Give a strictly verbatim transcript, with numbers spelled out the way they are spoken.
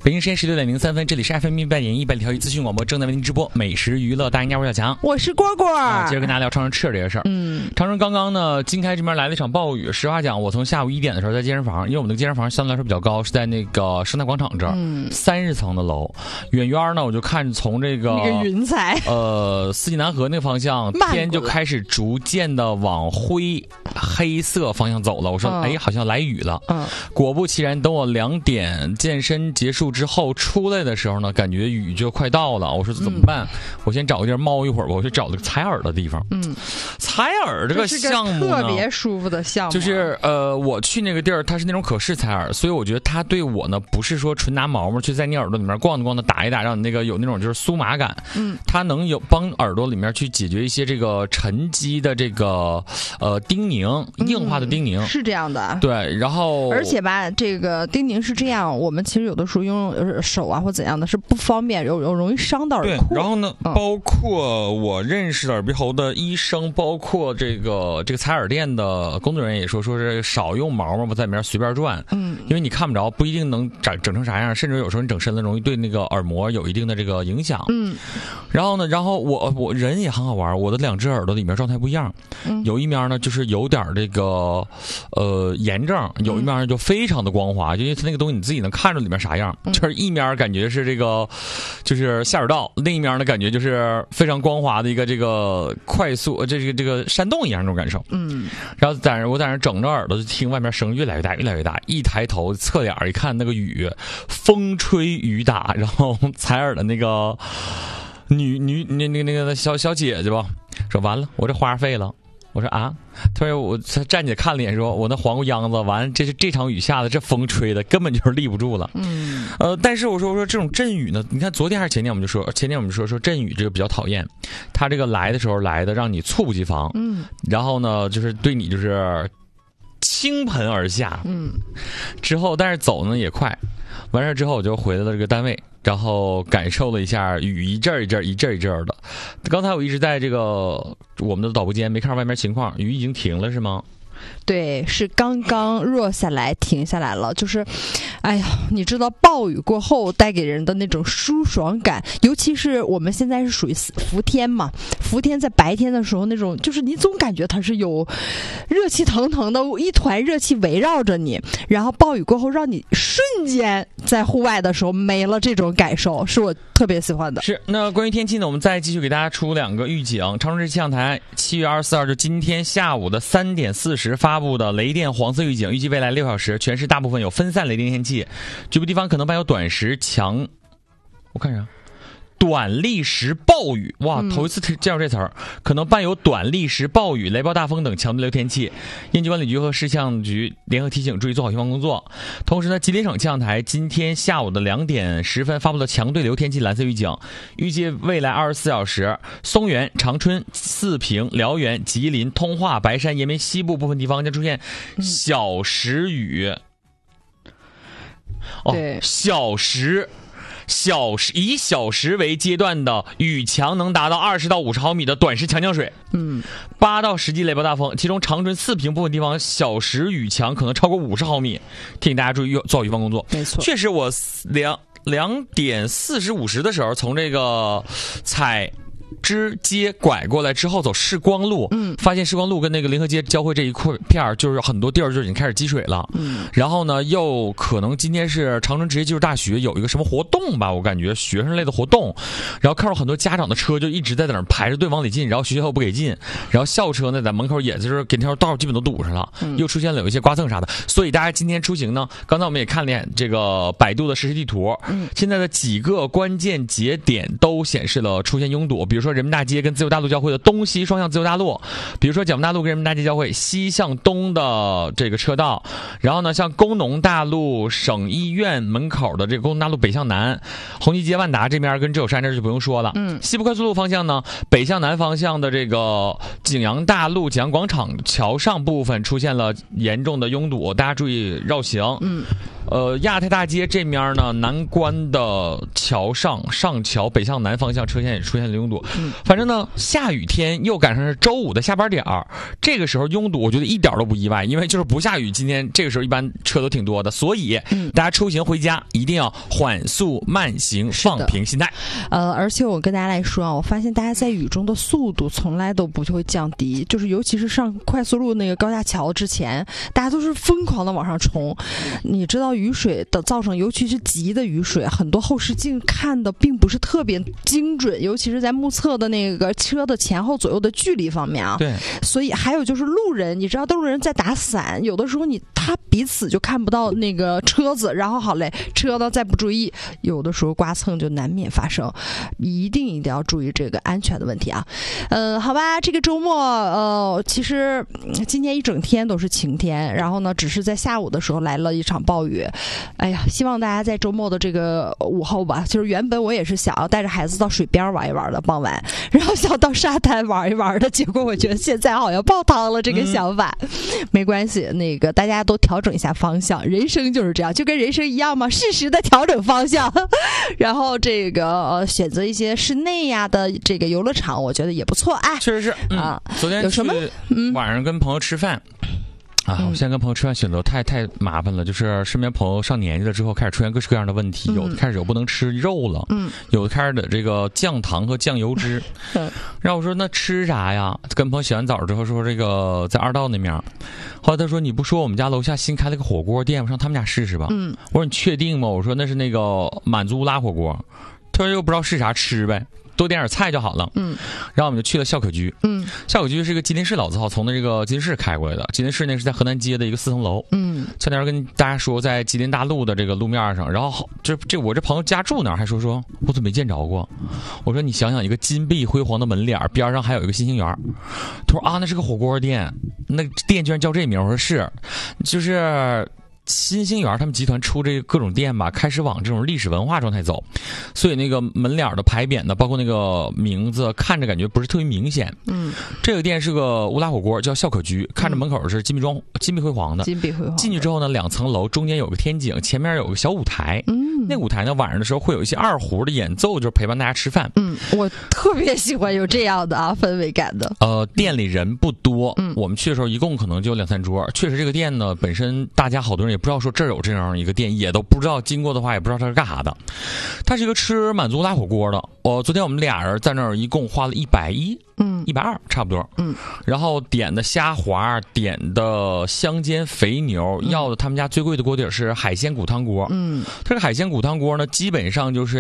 北京时间十六点零三分，这里是 F M 一百点一百里调一资讯广播，正在为您直播美食娱乐。大家好，我是小强， 我是蝈蝈、 啊。接着跟大家聊长春吃的这个事儿。嗯，长春刚刚呢，经开这边来了一场暴雨。实话讲，我从下午一点的时候在健身房，因为我们的健身房相对来说比较高，是在那个生态广场这儿，嗯、三十层的楼。远远呢，我就看从这个那个云彩， 呃，四季南河那个方向，天就开始逐渐的往灰黑色方向走了。我说，嗯、哎，好像来雨了。嗯，果不其然，等我两点健身结束之后出来的时候呢，感觉雨就快到了。我说怎么办？嗯、我先找个地儿猫一会儿吧。我去找了个采耳的地方。嗯，采耳这个项目呢， 特别舒服的项目。 就是呃，我去那个地儿，它是那种可视采耳，所以我觉得它对我呢，不是说纯拿毛毛去在你耳朵里面逛的逛的打一打，让你那个有那种就是酥麻感。嗯，它能有帮耳朵里面去解决一些这个沉积的这个呃叮咛，硬化的叮咛。嗯、 是这样的。 对，然后而且吧，这个叮咛是这样，我们其实有的时候用手啊或怎样的是不方便，有有容易伤到耳廓。对，然后呢，嗯、包括我认识的耳鼻喉的医生，包括这个这个采耳店的工作人员也说，说是少用毛毛在里面随便转，嗯，因为你看不着，不一定能整整成啥样，甚至有时候你整深了，容易对那个耳膜有一定的这个影响，嗯。然后呢，然后我我人也很好玩，我的两只耳朵里面状态不一样，嗯，有一面呢就是有点这个呃炎症，有一面呢就非常的光滑，因为它那个东西你自己能看着里面啥样，嗯、就是一面感觉是这个就是下水道，另一面呢感觉就是非常光滑的一个这个快速这个这个山洞一样那种感受，嗯。然后在我在那整着耳朵就听外面声越来越大越来越大，一抬头侧脸一看那个雨，风吹雨打，然后采耳的那个女女那那那个小小姐姐吧，说完了我这花费了。我说啊，他说我他站起来看了一眼，说我那黄瓜秧子完，这是这场雨下的，这风吹的根本就是立不住了。嗯，呃，但是我说我说这种阵雨呢，你看昨天还是前天我们就说，前天我们就说说阵雨这个比较讨厌，他这个来的时候来的让你猝不及防，嗯，然后呢就是对你就是倾盆而下，嗯，之后但是走呢也快，完事之后我就回到了这个单位。然后感受了一下雨一阵一阵一阵一阵的。刚才我一直在这个我们的导播间没看到外面情况，雨已经停了是吗？ 对，是刚刚弱下来停下来了。就是哎呀，你知道暴雨过后带给人的那种舒爽感，尤其是我们现在是属于伏天嘛，伏天在白天的时候那种就是你总感觉它是有热气腾腾的一团热气围绕着你，然后暴雨过后让你瞬间在户外的时候没了这种感受，是我特别喜欢的。 是，那关于天气呢，我们再继续给大家出两个预警。长春市气象台七月二十四号就今天下午的三点四十发布的雷电黄色预警，预计未来六小时全市大部分有分散雷电天气，局部地方可能伴有短时强，我看啥？短历时暴雨，哇，头一次见到这词儿，可能伴有短历时暴雨、雷暴大风等强对流天气。应急管理局和市气象局联合提醒，注意做好预防工作。同时呢，吉林省气象台今天下午的两点十分发布了强对流天气蓝色预警，预计未来二十四小时，松原、长春、四平、辽源、吉林、通化、白山、延边西部部分地方将出现小时雨。哦，小时。小时以小时为阶段的雨强能达到二十到五十毫米的短时强降水，嗯，八到十级雷暴大风，其中长春四平部分地方小时雨强可能超过五十毫米，提醒大家注意做好预防工作。 没错， 确实我两两点四十五十的时候从这个采之街拐过来之后走世光路，嗯，发现世光路跟那个联合街交汇这一块片就是很多地儿就已经开始积水了，嗯，然后呢又可能今天是长春职业技术大学有一个什么活动吧，我感觉学生类的活动，然后看到很多家长的车就一直在在那儿排着队往里进，然后学校不给进，然后校车呢在门口也就是给那条道基本都堵上了，嗯，又出现了有一些刮蹭啥的，所以大家今天出行呢，刚才我们也看了眼这个百度的实时地图，嗯，现在的几个关键节点都显示了出现拥堵，比如说人民大街跟自由大路交汇的东西双向自由大路，比如说蒋门大路跟人民大街交汇西向东的这个车道，然后呢像工农大路省医院门口的这个工农大路北向南，红旗街万达这边跟知友山这就不用说了，嗯，西部快速路方向呢北向南方向的这个景阳大路景阳广场桥上部分出现了严重的拥堵，大家注意绕行，嗯。 呃，亚太大街这面呢，南关的桥上上桥北向南方向车线也出现了拥堵。嗯，反正呢，下雨天又赶上是周五的下班点儿，这个时候拥堵，我觉得一点都不意外，因为就是不下雨，今天这个时候一般车都挺多的，所以、嗯、大家出行回家一定要缓速慢行，放平心态。 呃，而且我跟大家来说啊，我发现大家在雨中的速度从来都不会降低，就是尤其是上快速路那个高架桥之前，大家都是疯狂的往上冲。你知道雨水的造成，尤其是急的雨水，很多后视镜看的并不是特别精准，尤其是在目测的那个车的前后左右的距离方面啊。 对， 所以还有就是路人，你知道路人在打伞，有的时候你他彼此就看不到那个车子，然后好嘞，车呢再不注意，有的时候刮蹭就难免发生，一定一定要注意这个安全的问题啊。呃，好吧，这个周末呃，其实今天一整天都是晴天，然后呢，只是在下午的时候来了一场暴雨。哎呀，希望大家在周末的这个午后吧，就是原本我也是想要带着孩子到水边玩一玩的，傍晚，然后想到沙滩玩一玩的，结果我觉得现在好像泡汤了这个想法。嗯、没关系，那个大家都调整一下方向，人生就是这样，就跟人生一样嘛，适时的调整方向，然后这个、呃、选择一些室内呀的这个游乐场，我觉得也不错啊。 确实是、嗯、啊，昨天有什么？ 嗯，晚上跟朋友吃饭。啊，我现在跟朋友吃饭选择太太麻烦了，就是身边朋友上年纪了之后开始出现各式各样的问题，嗯、有的开始有不能吃肉了，嗯，有的开始的这个降糖和降油脂，嗯，然后我说那吃啥呀？跟朋友洗完澡之后说这个在二道那面，后来他说你不说我们家楼下新开了个火锅店，我上他们家试试吧，嗯，我说你确定吗？我说那是那个满族拉火锅，他说又不知道是啥，吃呗。多点点菜就好了，嗯，然后我们就去了孝可居，嗯，孝可居是一个吉林市老字号，从那个吉林市开过来的。吉林市那是在河南街的一个四层楼，嗯，前天跟大家说在吉林大路的这个路面上，然后这这我这朋友家住哪儿，还说说我怎么没见着过？我说你想想，一个金碧辉煌的门脸，边上还有一个新兴园。他说啊，那是个火锅店，那店居然叫这名。我说是，就是。新兴园他们集团出这个各种店吧，开始往这种历史文化状态走，所以那个门脸的牌匾呢，包括那个名字，看着感觉不是特别明显。嗯，这个店是个乌拉火锅，叫孝可居，看着门口是金碧装、金碧辉煌的。 金碧辉煌。 进去之后呢，两层楼，中间有个天井，前面有个小舞台。嗯，那舞台呢，晚上的时候会有一些二胡的演奏，就是陪伴大家吃饭。 嗯，我特别喜欢有这样的啊氛围感的。 呃，店里人不多，嗯，我们去的时候一共可能就两三桌。确实，这个店呢本身大家好多人也不知道说这儿有这样一个店，也都不知道，经过的话也不知道它是干啥的。它是一个吃满族拉火锅的。我、哦、昨天我们俩人在那儿一共花了一百一，嗯，一百二差不多，嗯。然后点的虾滑，点的香煎肥牛，嗯、要的他们家最贵的锅底是海鲜骨汤锅，嗯。这个海鲜骨汤锅呢，基本上就是。